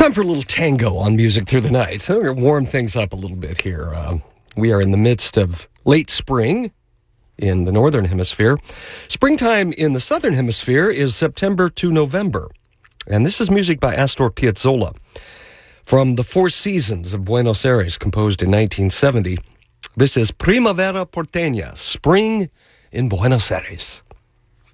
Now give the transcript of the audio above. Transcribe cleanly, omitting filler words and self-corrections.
Time for a little tango on Music Through the Night. So we're going to warm things up a little bit here. We are in the midst of late spring in the Northern Hemisphere. Springtime in the Southern Hemisphere is September to November. And this is music by Astor Piazzolla from The Four Seasons of Buenos Aires, composed in 1970. This is Primavera Porteña, Spring in Buenos Aires.